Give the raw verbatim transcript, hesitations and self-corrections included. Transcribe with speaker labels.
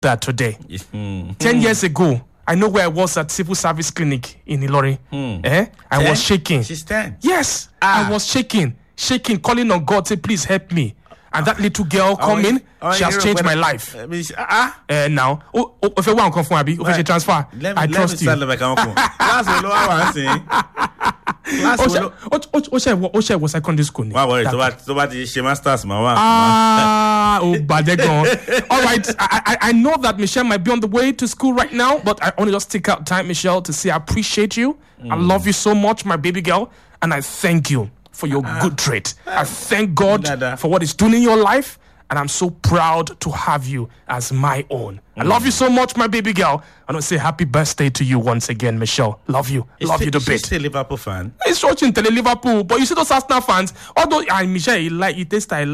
Speaker 1: that today. Mm. Ten mm. years ago, I know where I was at Civil Service Clinic in Ilorin. Mm. Eh? I ten? was shaking.
Speaker 2: She's ten.
Speaker 1: Yes, ah. I was shaking, shaking, calling on God, say, please help me. And that little girl
Speaker 2: oh,
Speaker 1: coming,
Speaker 2: oh,
Speaker 1: she has changed my life.
Speaker 2: Uh, uh,
Speaker 1: uh, now, oh, oh, if you want to come from Abi, if you transfer,
Speaker 2: let me,
Speaker 1: I
Speaker 2: let
Speaker 1: trust
Speaker 2: me
Speaker 1: you.
Speaker 2: Let me start like Class will know I
Speaker 1: want to was secondary school.
Speaker 2: Wow, worry. So what? So what is she masters, ma?
Speaker 1: Ah, oh, but they're gone. All right, I, I I know that Michelle might be on the way to school right now, but I only just take out time, Michelle, to say I appreciate you. Mm. I love you so much, my baby girl, and I thank you for your uh, good trait. I thank God Dada. for what He's doing in your life. And I'm so proud to have you as my own. I love you so much, my baby girl. I want to say happy birthday to you once again, Michelle. Love you.
Speaker 2: Is
Speaker 1: love
Speaker 2: she,
Speaker 1: you the
Speaker 2: is
Speaker 1: bit.
Speaker 2: She's still a Liverpool fan.
Speaker 1: He's watching Tele Liverpool. But you see those Arsenal fans, although I Michelle, he like, he tastes like